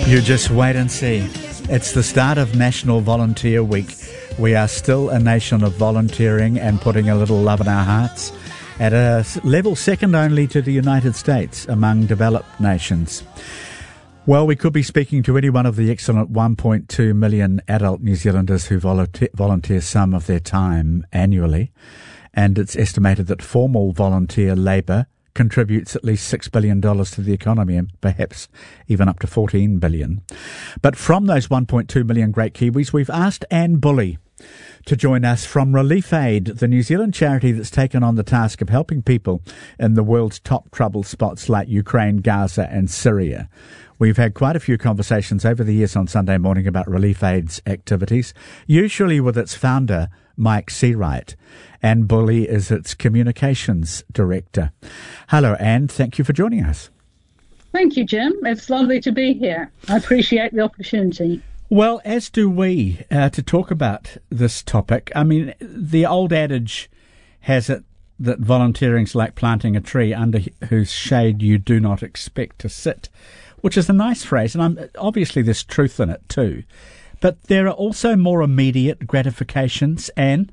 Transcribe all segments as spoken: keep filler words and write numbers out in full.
You just wait and see. It's the start of National Volunteer Week. We are still a nation of volunteering and putting a little love in our hearts at a level second only to the United States among developed nations. Well, we could be speaking to any one of the excellent one point two million adult New Zealanders who volunteer, volunteer some of their time annually, and it's estimated that formal volunteer labour contributes at least six billion dollars to the economy and perhaps even up to fourteen billion dollars. But from those one point two million great Kiwis, we've asked Anne Bully to join us from Relief Aid, the New Zealand charity that's taken on the task of helping people in the world's top trouble spots like Ukraine, Gaza and Syria. We've had quite a few conversations over the years on Sunday morning about Relief Aid's activities, usually with its founder, Mike Seawright. Anne Bully is its communications director. Hello, Anne. Thank you for joining us. Thank you, Jim. It's lovely to be here. I appreciate the opportunity. Well, as do we, uh, to talk about this topic. I mean, the old adage has it that volunteering's like planting a tree under whose shade you do not expect to sit, which is a nice phrase, and I'm, obviously there's truth in it too. But there are also more immediate gratifications, Anne?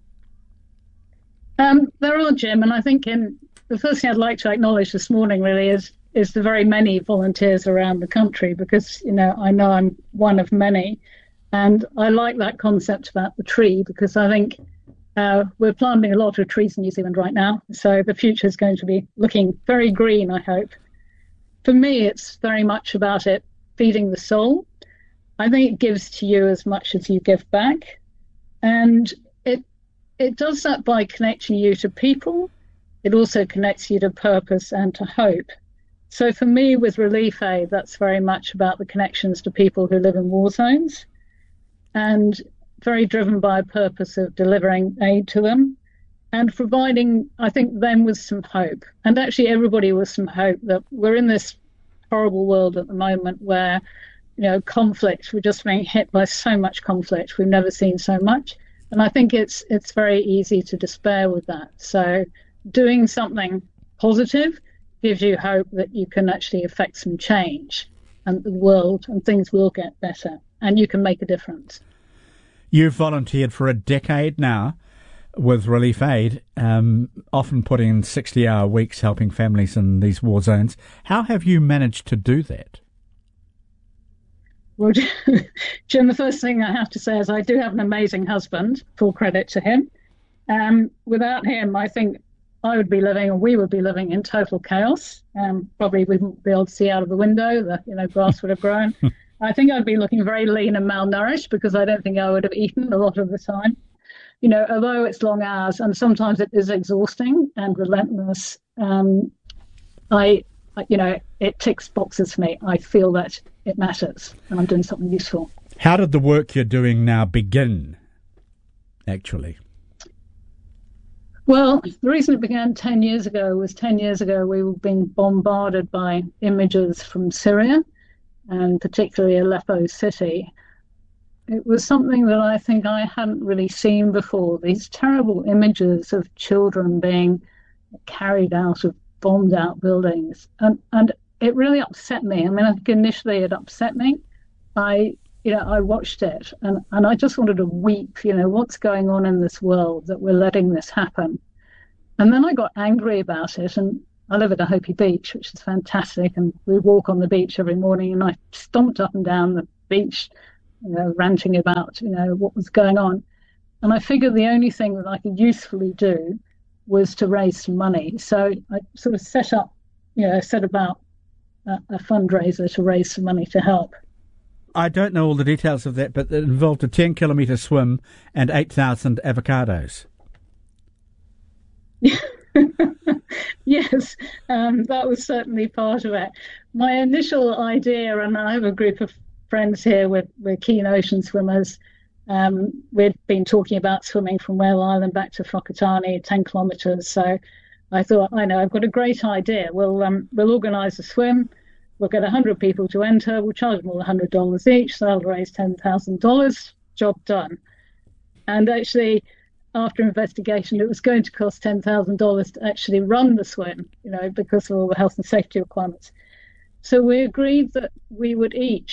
Um, there are, Jim, and I think in the first thing I'd like to acknowledge this morning really is is the very many volunteers around the country, because, you know, I know I'm one of many, and I like that concept about the tree, because I think uh, we're planting a lot of trees in New Zealand right now, so the future is going to be looking very green, I hope. For me, it's very much about it feeding the soul. I think it gives to you as much as you give back, and it it does that by connecting you to people. It also connects you to purpose and to hope. So for me, with Relief Aid, that's very much about the connections to people who live in war zones, and very driven by a purpose of delivering aid to them and providing, I think, them with some hope, and actually everybody with some hope that we're in this horrible world at the moment where, you know, conflict, we're just being hit by so much conflict. We've never seen so much. And I think it's it's very easy to despair with that. So doing something positive gives you hope that you can actually affect some change and the world, and things will get better and you can make a difference. You've volunteered for a decade now with Relief Aid, um, often putting in sixty-hour weeks helping families in these war zones. How have you managed to do that? Well, Jim, the first thing I have to say is I do have an amazing husband, full credit to him. Um, without him, I think I would be living, or we would be living in total chaos. Um, probably we wouldn't be able to see out of the window. The you know grass would have grown. I think I'd be looking very lean and malnourished, because I don't think I would have eaten a lot of the time. You know, although it's long hours and sometimes it is exhausting and relentless, um, I, you know, it ticks boxes for me. I feel that it matters and I'm doing something useful. How did the work you're doing now begin, actually? Well, the reason it began ten years ago was ten years ago we were being bombarded by images from Syria, and particularly Aleppo city. It was something that I think I hadn't really seen before, these terrible images of children being carried out of bombed out buildings. And and it really upset me. I mean, I think initially it upset me. I, you know, I watched it and, and I just wanted to weep, you know, what's going on in this world that we're letting this happen? And then I got angry about it, and I live at Ohope Beach, which is fantastic, and we walk on the beach every morning, and I stomped up and down the beach, you know, ranting about, you know, what was going on. And I figured the only thing that I could usefully do was to raise some money. So I sort of set up, you know, set about a, a fundraiser to raise some money to help. I don't know all the details of that, but it involved a ten kilometre swim and eight thousand avocados. Yes, um, that was certainly part of it. My initial idea, and I have a group of friends here, we're, we're keen ocean swimmers. Um, we'd been talking about swimming from Whale Island back to Whakatane, ten kilometres. So I thought, I know, I've got a great idea. We'll um, we'll organise a swim. We'll get one hundred people to enter. We'll charge them all one hundred dollars each. So that'll raise ten thousand dollars. Job done. And actually, after investigation, it was going to cost ten thousand dollars to actually run the swim, you know, because of all the health and safety requirements. So we agreed that we would each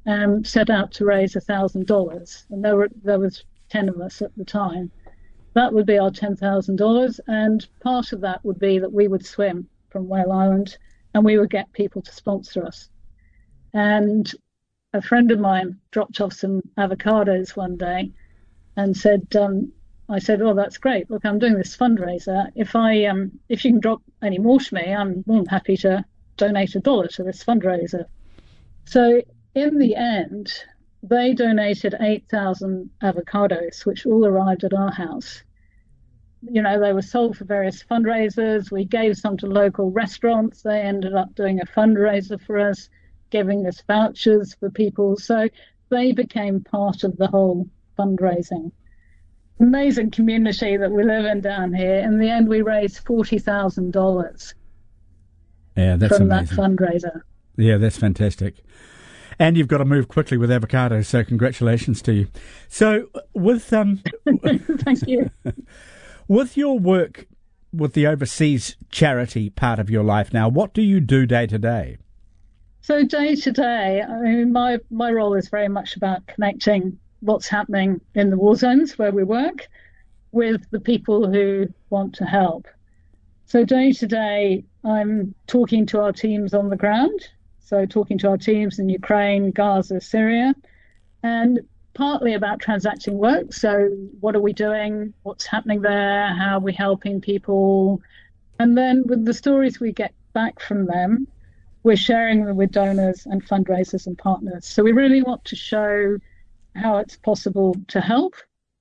um, set out to raise a thousand dollars, and there were there was ten of us at the time. That would be our ten thousand dollars, and part of that would be that we would swim from Whale Island, and we would get people to sponsor us. And a friend of mine dropped off some avocados one day, and said, um, "I said, oh, that's great. Look, I'm doing this fundraiser. If I um, if you can drop any more to me, I'm more than happy to donate a dollar to this fundraiser." So in the end, they donated eight thousand avocados, which all arrived at our house. You know, they were sold for various fundraisers. We gave some to local restaurants. They ended up doing a fundraiser for us, giving us vouchers for people. So they became part of the whole fundraising. Amazing community that we live in down here. In the end, we raised forty thousand dollars yeah, that's from amazing. that fundraiser. Yeah, that's fantastic. And you've got to move quickly with avocados, so congratulations to you. So with um, Thank you. With your work with the overseas charity part of your life now, what do you do day to day? So day to day, I mean, my, my role is very much about connecting what's happening in the war zones where we work with the people who want to help. So day to day, I'm talking to our teams on the ground. So talking to our teams in Ukraine, Gaza, Syria, and partly about transacting work. So what are we doing? What's happening there? How are we helping people? And then with the stories we get back from them, we're sharing them with donors and fundraisers and partners. So we really want to show how it's possible to help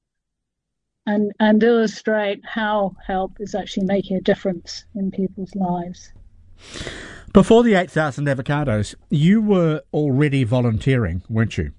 and, and illustrate how help is actually making a difference in people's lives. Before the eight thousand avocados, you were already volunteering, weren't you?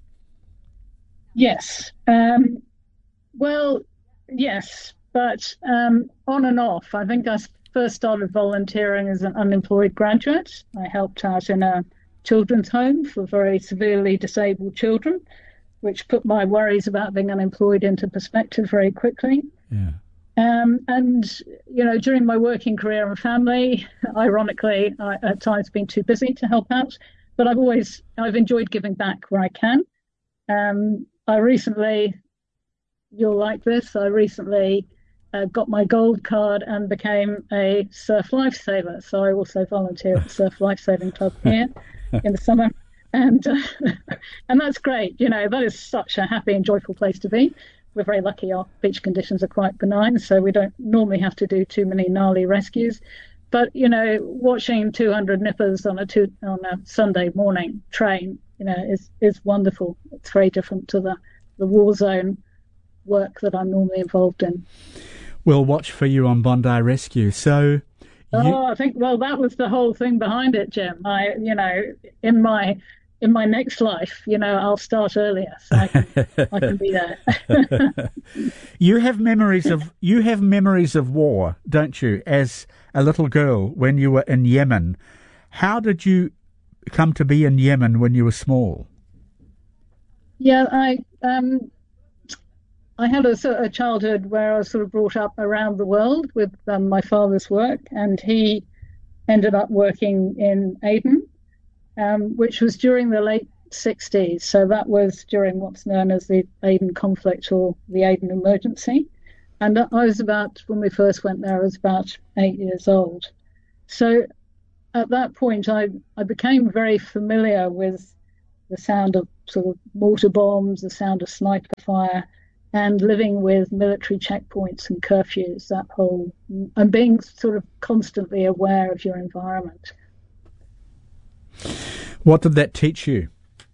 Yes. Um, well, yes, but um, on and off. I think I first started volunteering as an unemployed graduate. I helped out in a children's home for very severely disabled children, which put my worries about being unemployed into perspective very quickly. Yeah. Um, and, you know, during my working career and family, ironically, I at times been too busy to help out, but I've always, I've enjoyed giving back where I can. Um, I recently, you'll like this, I recently uh, got my gold card and became a surf lifesaver. So I also volunteer at the Surf Lifesaving Club here in the summer. And uh, and that's great. You know, that is such a happy and joyful place to be. We're very lucky our beach conditions are quite benign, so we don't normally have to do too many gnarly rescues. But, you know, watching two hundred nippers on a two, on a Sunday morning train, you know, is, is wonderful. It's very different to the, the war zone work that I'm normally involved in. We'll watch for you on Bondi Rescue. So, oh, you... I think, well, that was the whole thing behind it, Jim. I, you know, in my in my next life, you know, I'll start earlier, so I can, I can be there. You have memories of you have memories of war, don't you? As a little girl, when you were in Yemen, how did you come to be in Yemen when you were small? Yeah, I um, I had a, a childhood where I was sort of brought up around the world with um, my father's work, and he ended up working in Aden, um, which was during the late sixties. So that was during what's known as the Aden conflict or the Aden emergency. And I was about, when we first went there, I was about eight years old. So at that point, I, I became very familiar with the sound of sort of mortar bombs, the sound of sniper fire, and living with military checkpoints and curfews, that whole, and being sort of constantly aware of your environment. What did that teach you?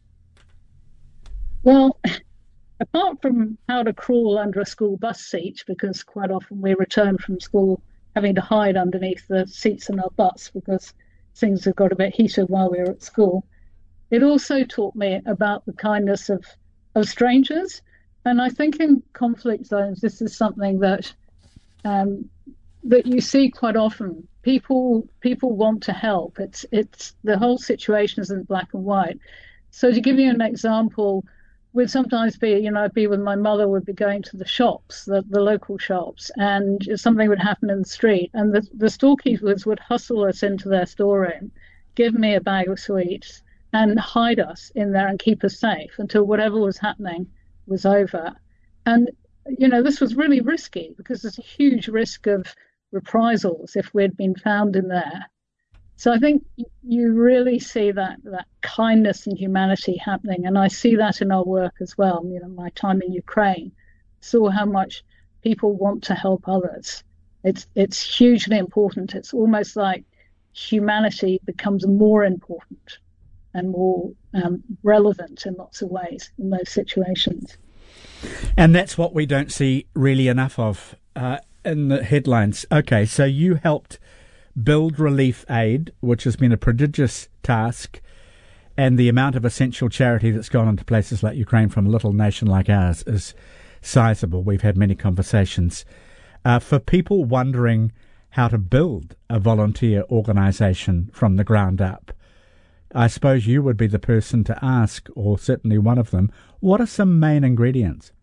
Well, apart from how to crawl under a school bus seat, because quite often we return from school having to hide underneath the seats in our bus because things have got a bit heated while we were at school, it also taught me about the kindness of, of strangers. And I think in conflict zones, this is something that um, that you see quite often. People people want to help. It's it's the whole situation isn't black and white. So to give you an example, we'd sometimes be, you know, I'd be with my mother, would be going to the shops, the, the local shops, and something would happen in the street, and the, the storekeepers would hustle us into their storeroom, give me a bag of sweets, and hide us in there and keep us safe until whatever was happening was over. And, you know, this was really risky because there's a huge risk of reprisals if we'd been found in there. So I think you really see that that kindness and humanity happening. And I see that in our work as well. You know, my time in Ukraine saw how much people want to help others. It's it's hugely important. It's almost like humanity becomes more important and more um, relevant in lots of ways in those situations. And that's what we don't see really enough of uh, in the headlines. Okay, so you helped build Relief Aid, which has been a prodigious task, and the amount of essential charity that's gone into places like Ukraine from a little nation like ours is sizable. We've had many conversations. Uh, for people wondering how to build a volunteer organisation from the ground up, I suppose you would be the person to ask, or certainly one of them, what are some main ingredients?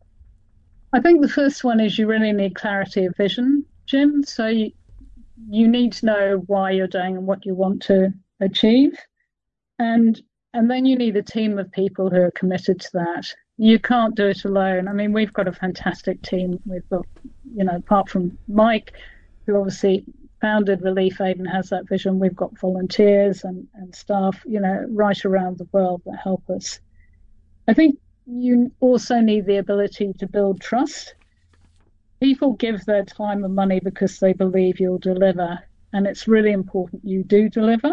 I think the first one is you really need clarity of vision, Jim. So you, you need to know why you're doing and what you want to achieve. And and then you need a team of people who are committed to that. You can't do it alone. I mean, we've got a fantastic team. We've got, you know, apart from Mike, who obviously founded Relief Aid and has that vision, we've got volunteers and, and staff, you know, right around the world that help us. I think you also need the ability to build trust. People give their time and money because they believe you'll deliver, and it's really important you do deliver.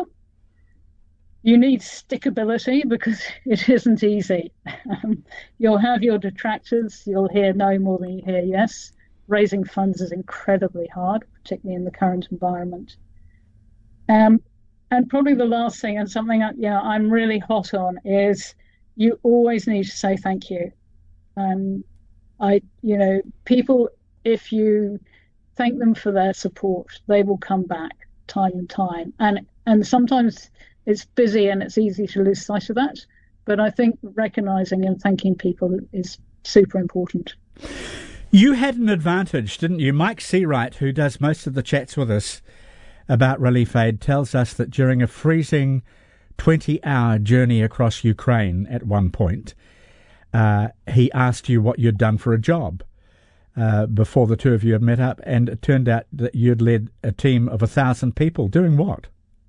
You need stickability because it isn't easy. Um, you'll have your detractors. You'll hear no more than you hear yes. Raising funds is incredibly hard, particularly in the current environment. Um, and probably the last thing, and something that, you know, I'm really hot on, is you always need to say thank you. Um, I, you know, people, if you thank them for their support, they will come back time and time. And and sometimes it's busy and it's easy to lose sight of that. But I think recognizing and thanking people is super important. You had an advantage, didn't you? Mike Seawright, who does most of the chats with us about Relief Aid, tells us that during a freezing twenty-hour journey across Ukraine at one point, uh, he asked you what you'd done for a job uh, before the two of you had met up, and it turned out that you'd led a team of a thousand people. Doing what?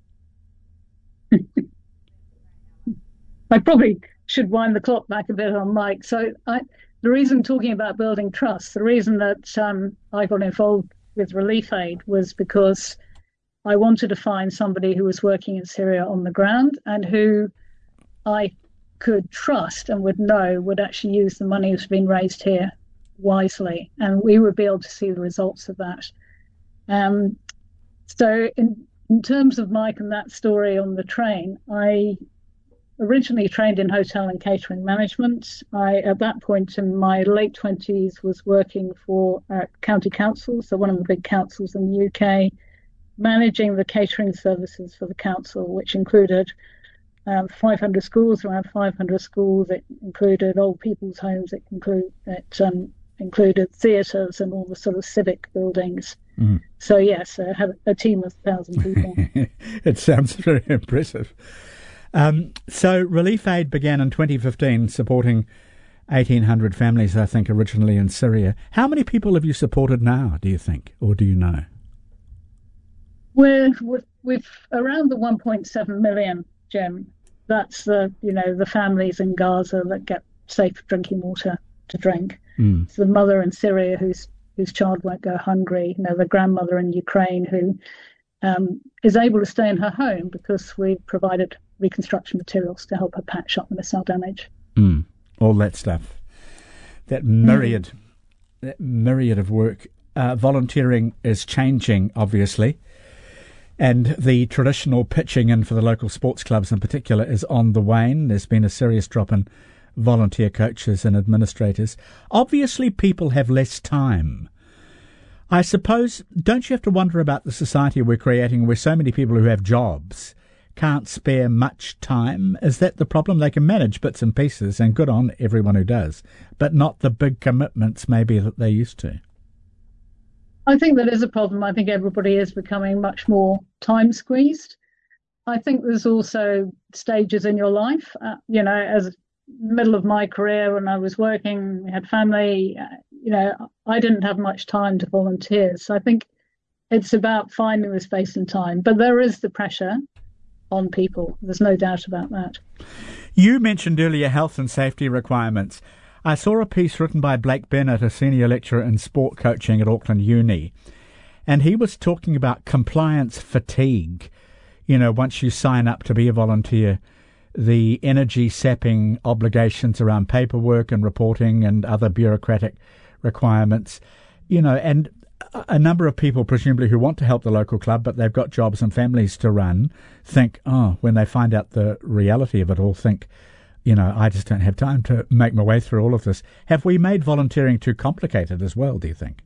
I probably should wind the clock back a bit on Mike. So I, the reason talking about building trust, the reason that um, I got involved with Relief Aid was because I wanted to find somebody who was working in Syria on the ground and who I could trust and would know would actually use the money that's been raised here wisely, and we would be able to see the results of that. Um, so in, in terms of Mike and that story on the train, I originally trained in hotel and catering management. I, at that point in my late twenties, was working for uh, county council, so one of the big councils in the U K, managing the catering services for the council, which included um, five hundred schools, around five hundred schools. It included old people's homes. It, include, it um, included theatres and all the sort of civic buildings. Mm. So, yes, I had a team of one thousand people. It sounds very impressive. Um, so Relief Aid began in twenty fifteen, supporting eighteen hundred families, I think, originally in Syria. How many people have you supported now, do you think, or do you know? We're, we've around the one point seven million, Jim. That's the, you know, the families in Gaza that get safe drinking water to drink. Mm. It's the mother in Syria whose whose child won't go hungry. You know, the grandmother in Ukraine who um, is able to stay in her home because we've provided reconstruction materials to help her patch up the missile damage. Mm. All that stuff. That myriad, mm. that myriad of work. Uh, volunteering is changing, obviously. And the traditional pitching in for the local sports clubs in particular is on the wane. There's been a serious drop in volunteer coaches and administrators. Obviously, people have less time. I suppose, don't you have to wonder about the society we're creating where so many people who have jobs can't spare much time? Is that the problem? They can manage bits and pieces, and good on everyone who does, but not the big commitments maybe that they used to. I think that is a problem. I think everybody is becoming much more time squeezed. I think there's also stages in your life. Uh, you know, as middle of my career when I was working, we had family. Uh, you know, I didn't have much time to volunteer. So I think it's about finding the space and time. But there is the pressure on people. There's no doubt about that. You mentioned earlier health and safety requirements. I saw a piece written by Blake Bennett, a senior lecturer in sport coaching at Auckland Uni, and he was talking about compliance fatigue. You know, once you sign up to be a volunteer, the energy-sapping obligations around paperwork and reporting and other bureaucratic requirements, you know, and a number of people, presumably, who want to help the local club, but they've got jobs and families to run, think, oh, when they find out the reality of it all, think, you know, I just don't have time to make my way through all of this. Have we made volunteering too complicated as well, do you think?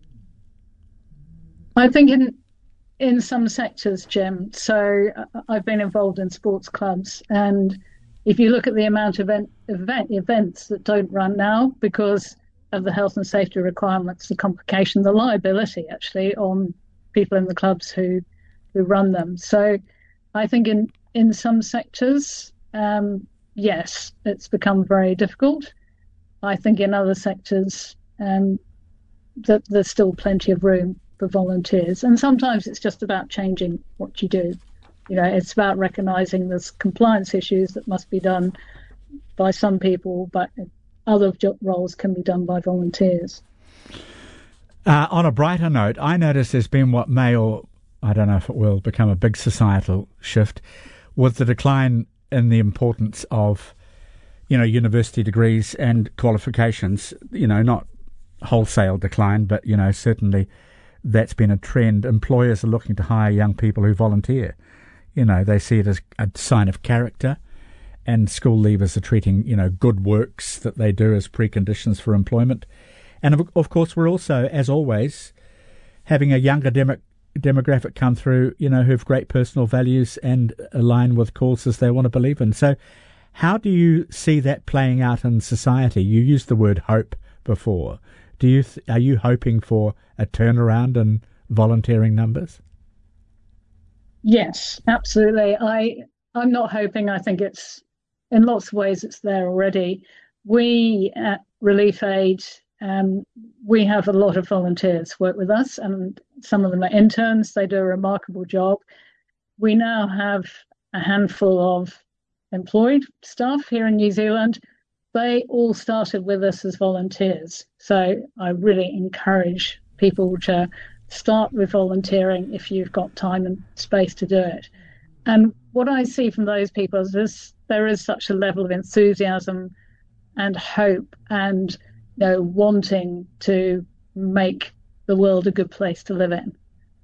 I think in in some sectors, Jim. So uh, I've been involved in sports clubs, and if you look at the amount of event, event events that don't run now because of the health and safety requirements, the complication, the liability actually on people in the clubs who who run them. So I think in in some sectors, um, yes, it's become very difficult. I think in other sectors, um, that there's still plenty of room for volunteers. And sometimes it's just about changing what you do. You know, it's about recognising there's compliance issues that must be done by some people, but other job roles can be done by volunteers. Uh, on a brighter note, I notice there's been what may, or I don't know if it will become a big societal shift, with the decline in the importance of, you know, university degrees and qualifications, you know, not wholesale decline, but, you know, certainly that's been a trend. Employers are looking to hire young people who volunteer. You know, they see it as a sign of character, and school leavers are treating, you know, good works that they do as preconditions for employment. And of, of course, we're also, as always, having a younger demo, demographic come through, you know, who have great personal values and align with causes they want to believe in. So how do you see that playing out in society? You used the word hope before. Do you th- are you hoping for a turnaround in volunteering numbers? Yes, absolutely. I, I'm not hoping. I think it's, in lots of ways, it's there already. We at Relief Aid, um, we have a lot of volunteers work with us, and some of them are interns. They do a remarkable job. We now have a handful of employed staff here in New Zealand. They all started with us as volunteers. So I really encourage people to start with volunteering if you've got time and space to do it. And what I see from those people is this, there is such a level of enthusiasm and hope and, you know, wanting to make the world a good place to live in.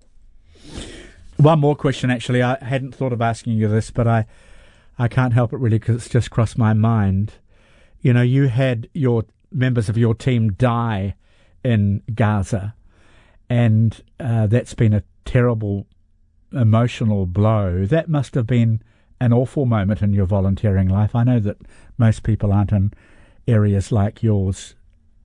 One more question, actually. I hadn't thought of asking you this, but I, I can't help it really because it's just crossed my mind. You know, you had your members of your team die in Gaza, and uh, that's been a terrible emotional blow. That must have been an awful moment in your volunteering life. I know that most people aren't in areas like yours.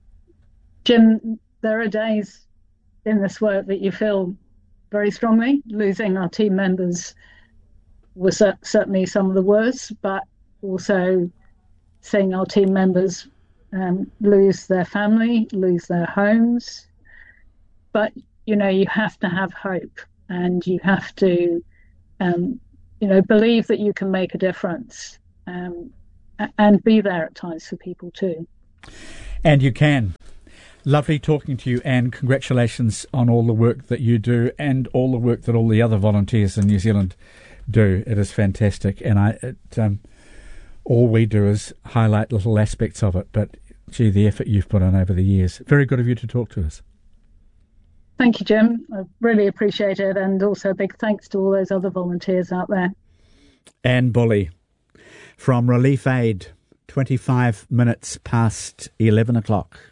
Jim, there are days in this work that you feel very strongly. Losing our team members was certainly some of the worst, but also seeing our team members um, lose their family, lose their homes. But, you know, you have to have hope, and you have to, um, you know, believe that you can make a difference, um, and be there at times for people too. And you can. Lovely talking to you, and congratulations on all the work that you do and all the work that all the other volunteers in New Zealand do. It is fantastic, and I it, um, all we do is highlight little aspects of it, but gee, the effort you've put on over the years. Very good of you to talk to us. Thank you, Jim. I really appreciate it, and also a big thanks to all those other volunteers out there. Anne Bully from Relief Aid, twenty-five minutes past eleven o'clock.